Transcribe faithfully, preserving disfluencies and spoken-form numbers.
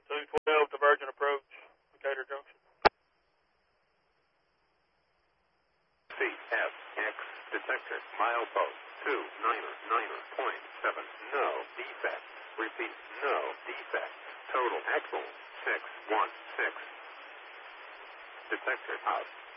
two twelve, divergent approach, Decatur Junction. C S X detector, milepost two niner niner point seven, no defect. Repeat, no defect. Total axle six one six. Detector out.